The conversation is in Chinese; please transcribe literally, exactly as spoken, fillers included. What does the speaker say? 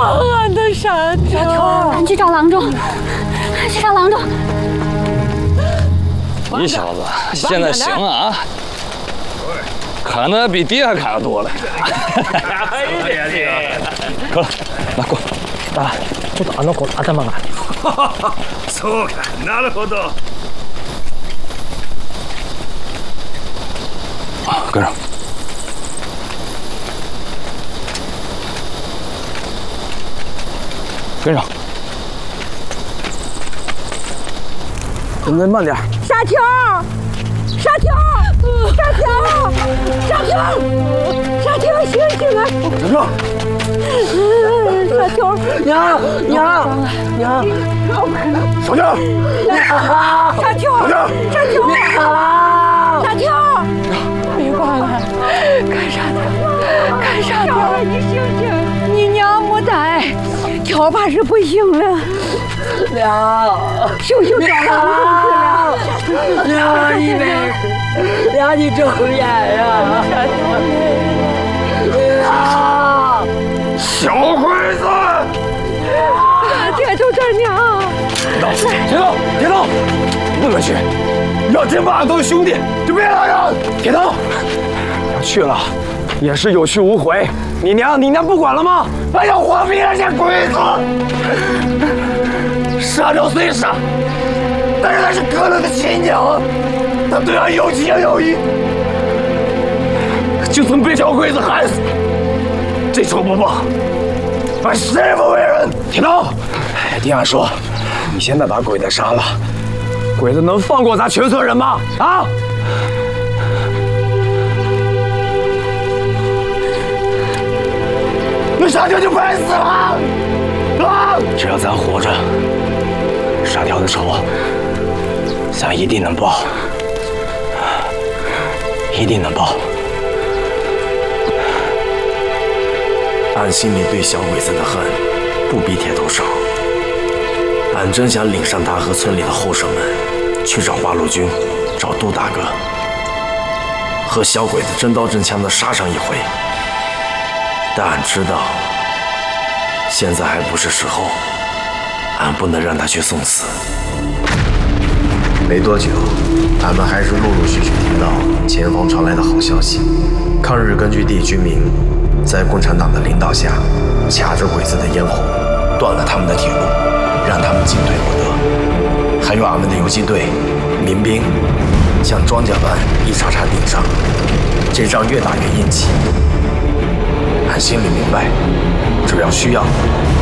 啊，那沙条， 俺去找郎中，俺去找郎中。 你小子现在行了啊，砍的比爹还砍的多了。够了，来过来。 あ、ちょっとあの子頭が。 そうか、なるほど。 啊，跟上。跟上。 能不能慢点？ 沙条，沙条，沙条，沙条，沙条，醒醒啊！ 小条。 沙条， 娘娘娘， 小条， 沙条，沙条，沙条，别管了，看沙条，看沙条，你醒醒，你娘没在，条怕是不行了。 娘， 秀秀找郎中去了。 娘，你没，娘你睁眼呀！娘。 小鬼子！ 铁头这娘， 铁头，铁头，不能去！要真把俺当兄弟，就别来了。铁头， 要去了，也是有去无回。你娘，你娘不管了吗？ 还要活逼人家鬼子！杀掉虽杀，但是他是哥哥的亲娘，他对俺有情有义。就算被小鬼子害死，这仇不报。 俺誓不为人。 铁头，听俺说，你现在把鬼子杀了，鬼子能放过咱全村人吗？啊！ 那沙条就白死了！啊！ 只要咱活着，沙条的仇，咱一定能报，一定能报。 俺心里对小鬼子的恨不比铁头少，俺真想领上他和村里的后生们去找八路军，找杜大哥，和小鬼子真刀真枪的杀上一回。但俺知道，现在还不是时候，俺不能让他去送死。没多久，俺们还是陆陆续续听到前方传来的好消息，抗日根据地居民。 在共产党的领导下，卡着鬼子的咽喉，断了他们的铁路，让他们进退不得。还有俺们的游击队、民兵，像庄稼般一茬茬顶上，这仗越打越硬气。俺心里明白，只要需要，